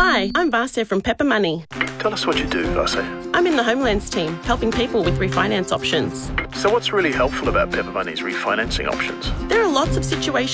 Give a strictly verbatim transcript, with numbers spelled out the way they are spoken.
Hi, I'm Vasya from Pepper Money. Tell us what you do, Vasya. I'm in the Homelands team, helping people with refinance options. So what's really helpful about Pepper Money's refinancing options? There are lots of situations